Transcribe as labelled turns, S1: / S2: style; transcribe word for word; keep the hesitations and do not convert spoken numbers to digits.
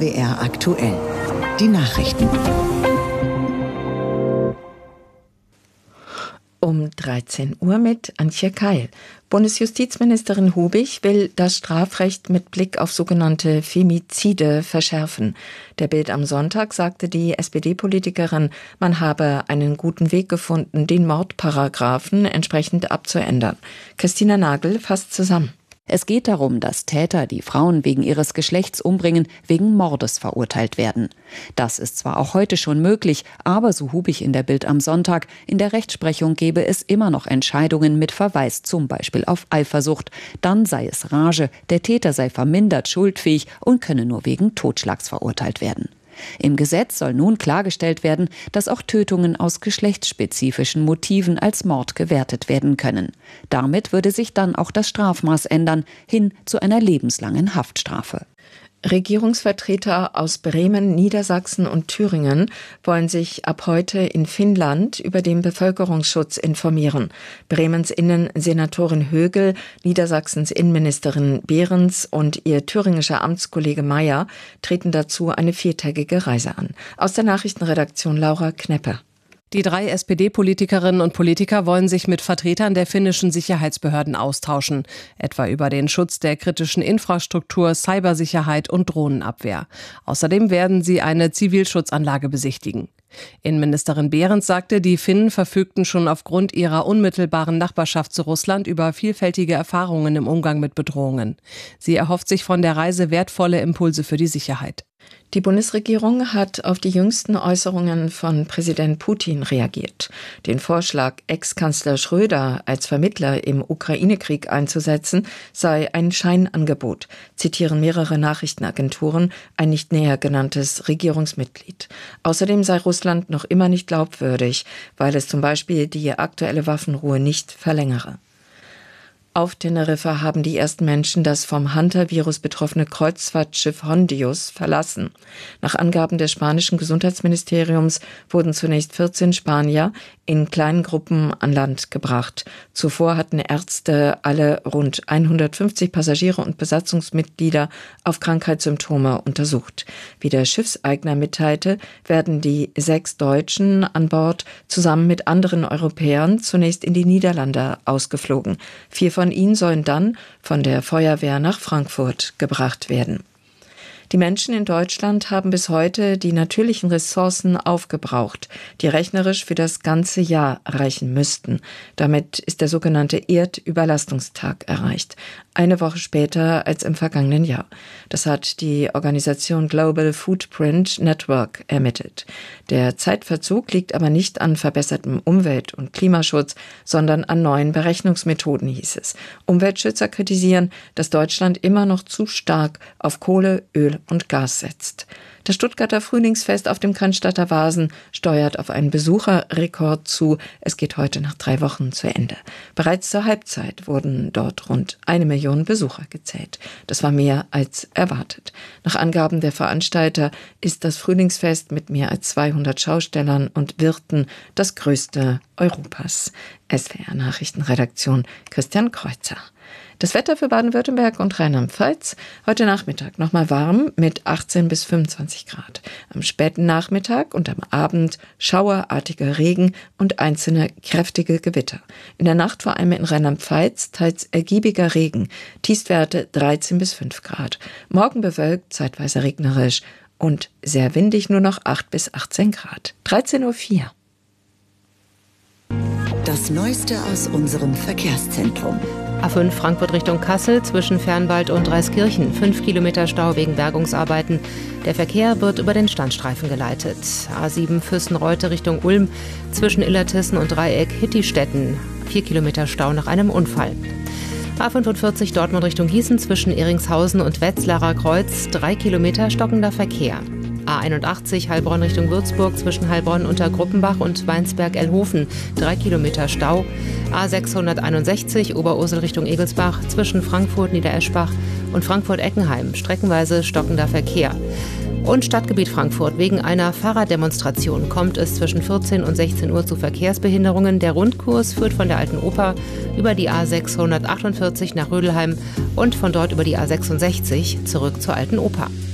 S1: W R aktuell. Die Nachrichten.
S2: Um dreizehn Uhr mit Antje Keil. Bundesjustizministerin Hubig will das Strafrecht mit Blick auf sogenannte Femizide verschärfen. Der Bild am Sonntag sagte die S P D-Politikerin, man habe einen guten Weg gefunden, den Mordparagraphen entsprechend abzuändern. Christina Nagel fasst zusammen.
S3: Es geht darum, dass Täter, die Frauen wegen ihres Geschlechts umbringen, wegen Mordes verurteilt werden. Das ist zwar auch heute schon möglich, aber so Hubig in der Bild am Sonntag, in der Rechtsprechung gebe es immer noch Entscheidungen mit Verweis zum Beispiel auf Eifersucht. Dann sei es Rage, der Täter sei vermindert schuldfähig und könne nur wegen Totschlags verurteilt werden. Im Gesetz soll nun klargestellt werden, dass auch Tötungen aus geschlechtsspezifischen Motiven als Mord gewertet werden können. Damit würde sich dann auch das Strafmaß ändern, hin zu einer lebenslangen Haftstrafe.
S2: Regierungsvertreter aus Bremen, Niedersachsen und Thüringen wollen sich ab heute in Finnland über den Bevölkerungsschutz informieren. Bremens Innensenatorin Högel, Niedersachsens Innenministerin Behrens und ihr thüringischer Amtskollege Mayer treten dazu eine viertägige Reise an. Aus der Nachrichtenredaktion Laura Kneppe.
S4: Die drei S P D-Politikerinnen und Politiker wollen sich mit Vertretern der finnischen Sicherheitsbehörden austauschen, etwa über den Schutz der kritischen Infrastruktur, Cybersicherheit und Drohnenabwehr. Außerdem werden sie eine Zivilschutzanlage besichtigen. Innenministerin Behrens sagte, die Finnen verfügten schon aufgrund ihrer unmittelbaren Nachbarschaft zu Russland über vielfältige Erfahrungen im Umgang mit Bedrohungen. Sie erhofft sich von der Reise wertvolle Impulse für die Sicherheit.
S2: Die Bundesregierung hat auf die jüngsten Äußerungen von Präsident Putin reagiert. Den Vorschlag, Ex-Kanzler Schröder als Vermittler im Ukraine-Krieg einzusetzen, sei ein Scheinangebot, zitieren mehrere Nachrichtenagenturen, ein nicht näher genanntes Regierungsmitglied. Außerdem sei Russland noch immer nicht glaubwürdig, weil es zum Beispiel die aktuelle Waffenruhe nicht verlängere. Auf Teneriffa haben die ersten Menschen das vom Hunter-Virus betroffene Kreuzfahrtschiff Hondius verlassen. Nach Angaben des spanischen Gesundheitsministeriums wurden zunächst vierzehn Spanier in kleinen Gruppen an Land gebracht. Zuvor hatten Ärzte alle rund hundertfünfzig Passagiere und Besatzungsmitglieder auf Krankheitssymptome untersucht. Wie der Schiffseigner mitteilte, werden die sechs Deutschen an Bord zusammen mit anderen Europäern zunächst in die Niederlande ausgeflogen. Vier von ihnen sollen dann von der Feuerwehr nach Frankfurt gebracht werden. Die Menschen in Deutschland haben bis heute die natürlichen Ressourcen aufgebraucht, die rechnerisch für das ganze Jahr reichen müssten. Damit ist der sogenannte Erdüberlastungstag erreicht, eine Woche später als im vergangenen Jahr. Das hat die Organisation Global Footprint Network ermittelt. Der Zeitverzug liegt aber nicht an verbessertem Umwelt- und Klimaschutz, sondern an neuen Berechnungsmethoden, hieß es. Umweltschützer kritisieren, dass Deutschland immer noch zu stark auf Kohle, Öl und Gas setzt. Das Stuttgarter Frühlingsfest auf dem Cannstatter Wasen steuert auf einen Besucherrekord zu. Es geht heute nach drei Wochen zu Ende. Bereits zur Halbzeit wurden dort rund eine Million Besucher gezählt. Das war mehr als erwartet. Nach Angaben der Veranstalter ist das Frühlingsfest mit mehr als zweihundert Schaustellern und Wirten das größte Europas. S W R-Nachrichtenredaktion Christian Kreuzer. Das Wetter für Baden-Württemberg und Rheinland-Pfalz. Heute Nachmittag nochmal warm mit achtzehn bis fünfundzwanzig Grad. Am späten Nachmittag und am Abend schauerartiger Regen und einzelne kräftige Gewitter. In der Nacht vor allem in Rheinland-Pfalz teils ergiebiger Regen. Tiefstwerte dreizehn bis fünf Grad. Morgen bewölkt, zeitweise regnerisch und sehr windig, nur noch acht bis achtzehn Grad. dreizehn Uhr vier.
S1: Das Neueste aus unserem Verkehrszentrum.
S5: A fünf Frankfurt Richtung Kassel zwischen Fernwald und Reiskirchen. Fünf Kilometer Stau wegen Bergungsarbeiten. Der Verkehr wird über den Standstreifen geleitet. A sieben Fürstenreute Richtung Ulm zwischen Illertissen und Dreieck Hittistetten. Vier Kilometer Stau nach einem Unfall. A fünfundvierzig Dortmund Richtung Gießen zwischen Eringshausen und Wetzlarer Kreuz. Drei Kilometer stockender Verkehr. A einundachtzig Heilbronn Richtung Würzburg zwischen Heilbronn unter Gruppenbach und Weinsberg-Elhofen. Drei Kilometer Stau. A sechshunderteinundsechzig Oberursel Richtung Egelsbach zwischen Frankfurt Niedereschbach und Frankfurt-Eckenheim. Streckenweise stockender Verkehr. Und Stadtgebiet Frankfurt. Wegen einer Fahrraddemonstration kommt es zwischen vierzehn und sechzehn Uhr zu Verkehrsbehinderungen. Der Rundkurs führt von der Alten Oper über die A sechshundertachtundvierzig nach Rödelheim und von dort über die A sechsundsechzig zurück zur Alten Oper.